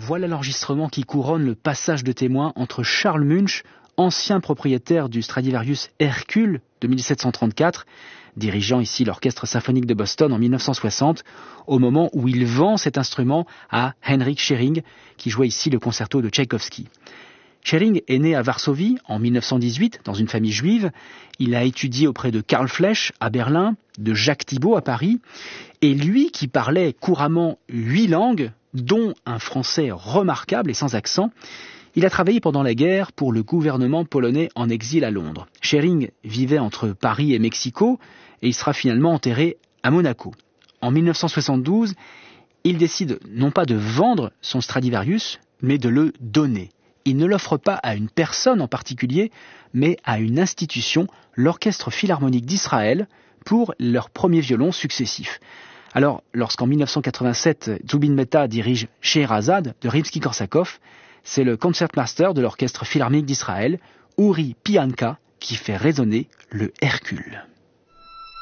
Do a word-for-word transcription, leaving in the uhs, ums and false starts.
Voilà l'enregistrement qui couronne le passage de témoin entre Charles Munch, ancien propriétaire du Stradivarius Hercule de mille sept cent trente-quatre, dirigeant ici l'Orchestre symphonique de Boston en mille neuf cent soixante, au moment où il vend cet instrument à Heinrich Schering, qui jouait ici le concerto de Tchaïkovski. Schering est né à Varsovie en mille neuf cent dix-huit dans une famille juive. Il a étudié auprès de Karl Flech à Berlin, de Jacques Thibaud à Paris, et lui qui parlait couramment huit langues, dont un français remarquable et sans accent, il a travaillé pendant la guerre pour le gouvernement polonais en exil à Londres. Schering vivait entre Paris et Mexico et il sera finalement enterré à Monaco. En mille neuf cent soixante-douze, il décide non pas de vendre son Stradivarius, mais de le donner. Il ne l'offre pas à une personne en particulier, mais à une institution, l'Orchestre Philharmonique d'Israël, pour leurs premiers violons successifs. Alors, lorsqu'en mille neuf cent quatre-vingt-sept, Zubin Mehta dirige Scheherazade de Rimsky-Korsakov, c'est le concertmaster de l'Orchestre Philharmonique d'Israël, Uri Pianka, qui fait résonner le Hercule.